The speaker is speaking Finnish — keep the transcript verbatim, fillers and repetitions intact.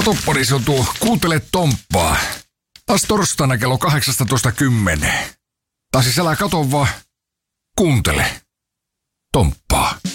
Katoppa, se on tuo Kuuntele Tomppaa. Taas torstaina kello kahdeksastatoista kymmeneen. Tai siis älä kato vaan, kuuntele Tomppaa.